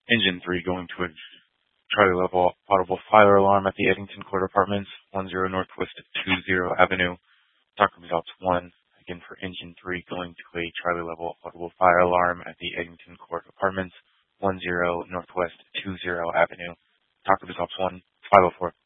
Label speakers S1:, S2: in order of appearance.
S1: Engine 3 going to a Charlie level audible fire alarm at the Eddington Court Apartments, 10 Northwest 20 Avenue. Talk results 1. Again for engine 3 going to a Charlie level audible fire alarm at the Eddington Court Apartments, 10 Northwest 20 Avenue. Talk results 1, 504.